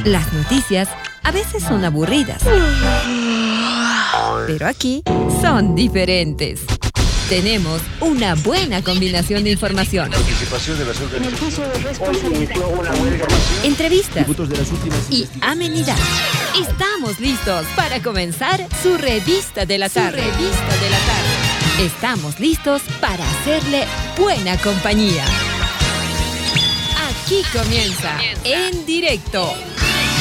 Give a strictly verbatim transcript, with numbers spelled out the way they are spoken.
Las noticias a veces son aburridas, pero aquí son diferentes. Tenemos una buena combinación de información. Entrevistas y amenidad. Estamos listos para comenzar su revista de la tarde. Su revista de la tarde. Estamos listos para hacerle buena compañía. Aquí comienza En Directo.